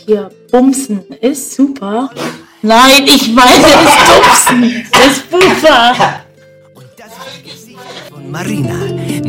hier Bumsen ist super. Nein, ich meine es Dupsen. Das ist Puffer. Marina.